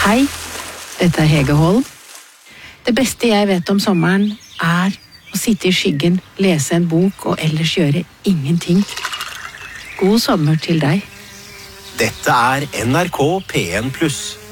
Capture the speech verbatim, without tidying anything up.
Hei, dette er Hege Holm. Det beste jeg vet om sommeren er å sitte i skyggen, lese en bok og ellers gjøre ingenting. God sommer til deg. Dette er N R K P en pluss.